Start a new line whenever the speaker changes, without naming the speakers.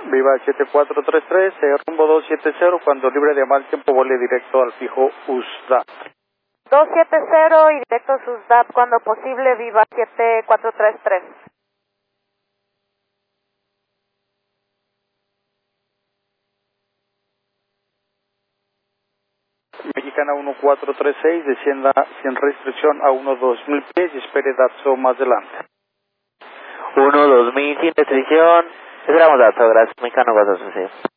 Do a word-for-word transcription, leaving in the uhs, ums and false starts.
Viva siete cuatro tres tres, eh, rumbo dos siete cero, cuando libre de mal tiempo vole directo al fijo U S D A P.
dos siete cero y directo a U S D A P cuando posible, Viva siete cuatro tres tres.
Mexicana uno cuatro tres seis, descienda sin restricción a uno dos mil pies y espere dato más adelante.
uno dos mil sin restricción, esperamos dato, gracias, Mexicano cuatro tres seis.